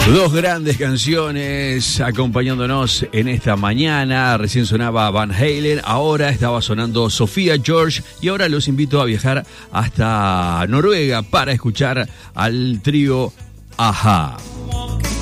Dos grandes canciones acompañándonos en esta mañana. Recién sonaba Van Halen, ahora estaba sonando Sofía George y ahora los invito a viajar hasta Noruega para escuchar al trío A-ha.